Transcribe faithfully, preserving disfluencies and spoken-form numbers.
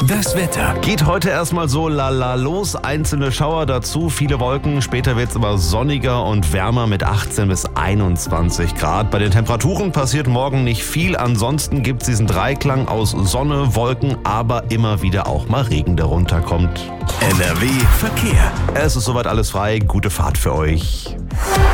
Das Wetter. Geht heute erstmal so lala los, einzelne Schauer dazu, viele Wolken, später wird es aber sonniger und wärmer mit achtzehn bis einundzwanzig Grad. Bei den Temperaturen passiert morgen nicht viel, ansonsten gibt es diesen Dreiklang aus Sonne, Wolken, aber immer wieder auch mal Regen, der runterkommt. N R W Verkehr. Es ist soweit alles frei, gute Fahrt für euch.